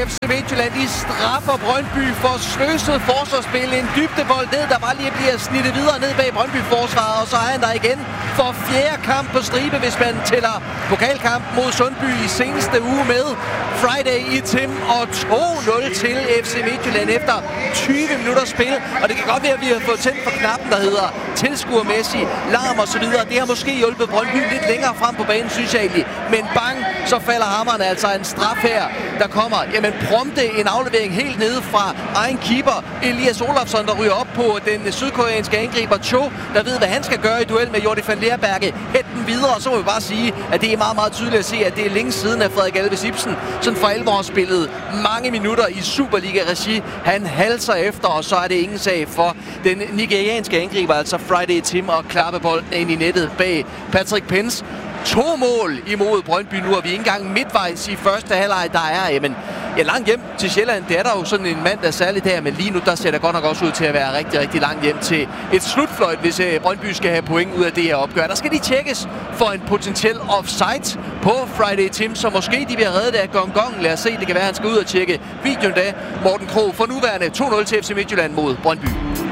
FC Midtjylland. De straffer Brøndby for sløset forsvarsspil. En dybdebold ned, der bare lige bliver snittet videre ned bag Brøndby-forsvaret. Og så er han der igen for fjerde kamp på stribe, hvis man tæller pokalkamp mod Sundby i seneste uge med. Friday i Tim og 2-0 til FC Midtjylland efter 20 minutter spil. Og det kan godt være, at vi har fået tændt på knappen, der hedder tilskuermæssig, larm og så videre. Det har måske hjulpet Brøndby lidt længere frem på banen, synes jeg egentlig. Men bang, så falder hammeren, altså en straf her, der kommer. Jamen prompte en aflevering helt nede fra egen keeper, Elias Olafsson, der ryger op på den sydkoreanske angriber Cho, der ved, hvad han skal gøre i duel med Jordi van Leerberge. Hæt den videre, og så må vi bare sige, at det er meget, meget tydeligt at se, at det er længe siden, at Frederik Alves Ibsen sådan for alvor har spillet mange minutter i Superliga-regi. Han halser efter, og så er det ingen sag for den nigerianske angriber, altså Friday Tim, og klappebolden ind i nettet bag Patrick Pence. 2 mål imod Brøndby nu, og vi er ikke engang midtvejs i første halvleg. Der er, langt hjem til Sjælland. Det er der jo sådan en mand, der er særligt her, men lige nu, der ser det godt nok også ud til at være rigtig, rigtig langt hjem til et slutfløjt, hvis Brøndby skal have point ud af det her opgør. Der skal de tjekkes for en potentiel offside på Friday Tim, så måske de bliver reddet af gong. Lad os se, det kan være, han skal ud og tjekke videoen da. Morten Krog for nuværende 2-0 til FC Midtjylland mod Brøndby.